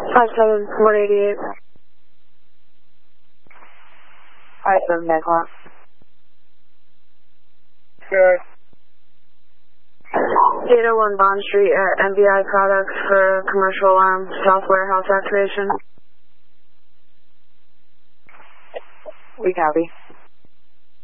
57-188. 57 o'clock. Sure. 801 Bond Street at MBI Products for commercial alarm, South Warehouse activation. We copy.